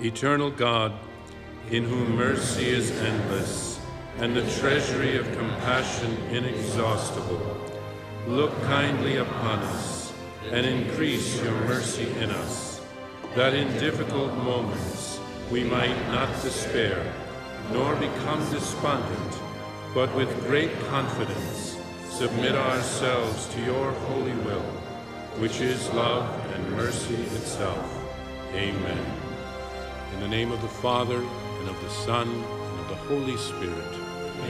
Eternal God, in whom mercy is endless and the treasury of compassion inexhaustible, look kindly upon us and increase your mercy in us, that in difficult moments we might not despair, nor become despondent, but with great confidence submit ourselves to your holy will, which is love and mercy itself. Amen. In the name of the Father, and of the Son, and of the Holy Spirit.